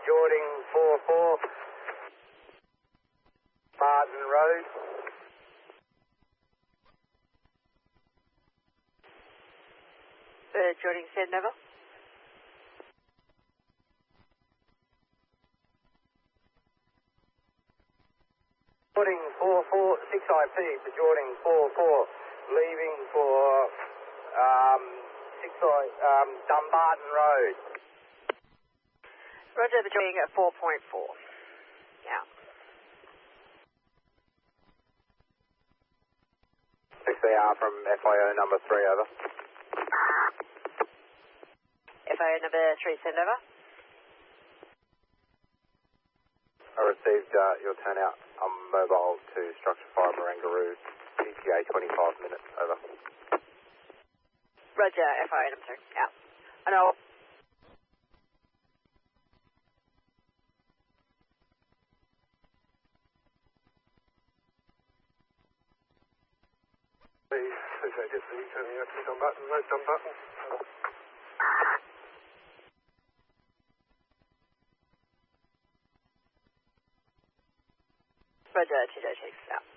Bajorting 4-4, Martin Road. Bajorting Sand Nova. Bajorting 4-4, 6IP, Bajorting 4-4, leaving for 6I, Dumbarton Road. Roger, Bajorting at 4.4. Yeah. 6AR from FIO number 3, over. FIO number 3, send over. I received your turnout. I'm mobile to Structure 5 Marangaroo, ETA 25 minutes, over. Roger, FIO number 3, yeah. I know. Turning out to Dumbarton Road, Dumbarton. Roger, 2 yeah.